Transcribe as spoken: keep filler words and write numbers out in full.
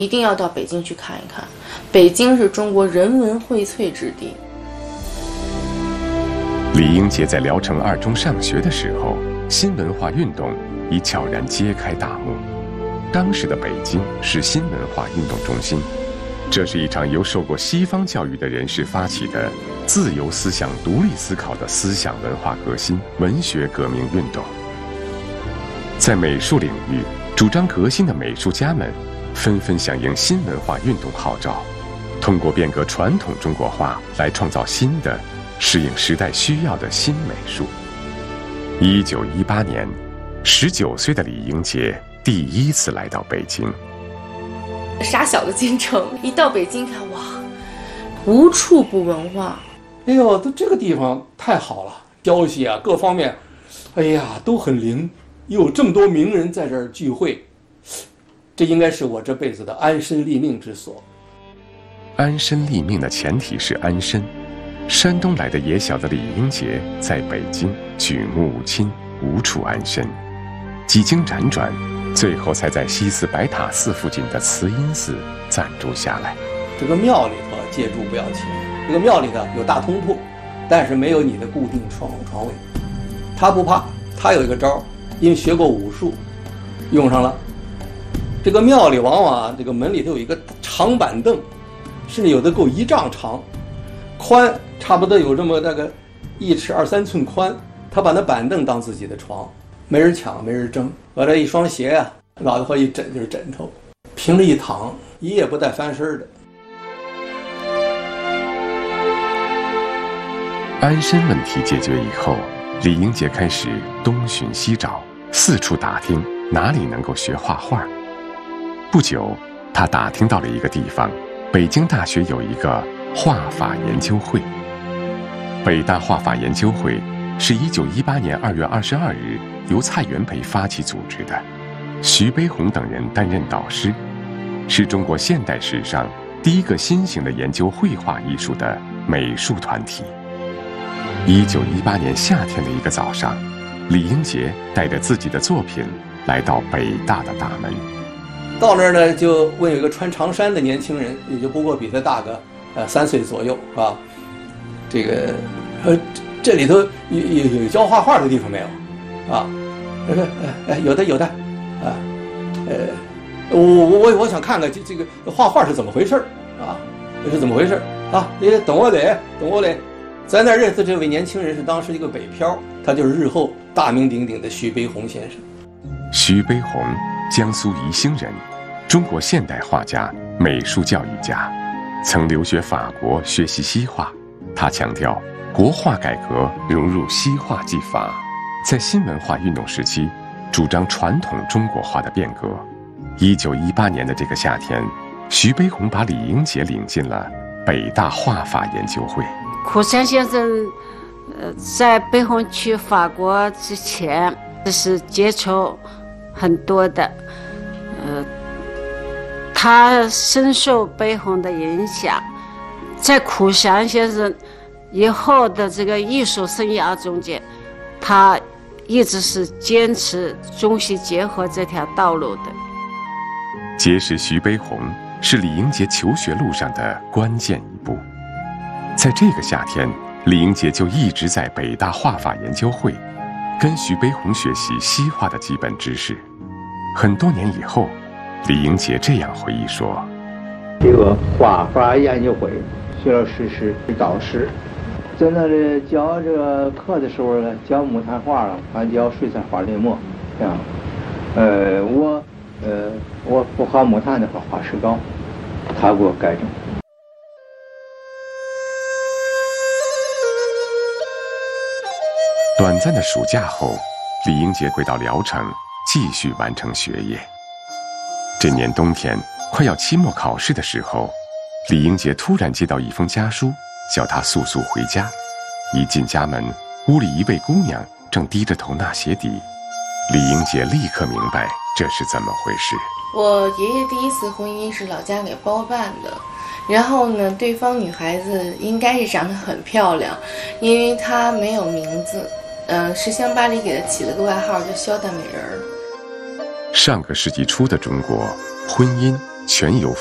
一定要到北京去看一看。北京是中国人文荟萃之地。 李英杰在聊城二中上学的时候，新文化运动已悄然揭开大幕。当时的北京是新文化运动中心，这是一场由受过西方教育的人士发起的自由思想、独立思考的思想文化革新、文学革命运动。在美术领域，主张革新的美术家们纷纷响应新文化运动号召，通过变革传统中国画来创造新的、适应时代需要的新美术。一九一八年，十九岁的李英杰第一次来到北京。 傻小的京城，一到北京看，哇，无处不文化。 哎呦，这个地方太好了，消息啊，各方面，哎呀，都很灵。有这么多名人在这儿聚会，这应该是我这辈子的安身立命之所。 安身立命的前提是安身。山东来的野小的李英杰在北京举目无亲，无处安身，几经辗转，最后才在西寺白塔寺附近的慈音寺暂住下来。 这个庙里头借住不要钱，这个庙里头有大通铺，但是没有你的固定床床位。他不怕，他有一个招，因为学过武术，用上了。这个庙里往往啊，这个门里头有一个长板凳，甚至有的够一丈长，宽差不多有这么大概一尺二三寸宽。他把那板凳当自己的床，没人抢，没人争。把这一双鞋呀、啊，脑袋后一枕就是枕头，平着一躺，一夜不带翻身的。 安身问题解决以后，李英杰开始东寻西找，四处打听哪里能够学画画。不久，他打听到了一个地方，北京大学有一个画法研究会。北大画法研究会是一九一八年二月二十二日由蔡元培发起组织的，徐悲鸿等人担任导师，是中国现代史上第一个新型的研究绘画艺术的美术团体。一九一八年夏天的一个早上，李英杰带着自己的作品来到北大的大门。 到那儿呢，就问有一个穿长衫的年轻人，也就不过比他大个呃三岁左右啊。这个呃这里头有有有教画画的地方没有？啊，他说哎有的有的，啊，呃，我我我我想看看这这个画画是怎么回事啊？这是怎么回事啊？你等我来，等我来。在那儿认识这位年轻人是当时一个北漂，他就是日后大名鼎鼎的徐悲鸿先生。 徐悲鸿，江苏宜兴人，中国现代画家、美术教育家，曾留学法国学习西画。他强调国画改革融入西画技法，在新文化运动时期主张传统中国画的变革。一九一八年的这个夏天，徐悲鸿把李英杰领进了北大画法研究会。 苦山先生，呃，在悲鸿去法国之前，这是接触很多的，呃，他深受悲鸿的影响，在苦山先生以后的这个艺术生涯中间，他一直是坚持中西结合这条道路的。 结识徐悲鸿是李英杰求学路上的关键一步。在这个夏天，李英杰就一直在北大画法研究会跟徐悲鸿学习西画的基本知识。很多年以后，李英杰这样回忆说： 这个画法研究会，徐老师是导师，在那里教这个课的时候呢，教木炭画了，还教水彩画临摹，这样。呃，我呃我不画木炭的话，画石膏，他给我改正。 短暂的暑假后，李英杰回到聊城，继续完成学业。这年冬天快要期末考试的时候，李英杰突然接到一封家书，叫他速速回家。一进家门，屋里一位姑娘正低着头纳鞋底。李英杰立刻明白这是怎么回事。 我爷爷第一次婚姻是老家给包办的，然后呢，对方女孩子应该是长得很漂亮，因为她没有名字。嗯，十香八里给她起了个外号叫肖大美人儿。 上个世纪初的中国，婚姻全由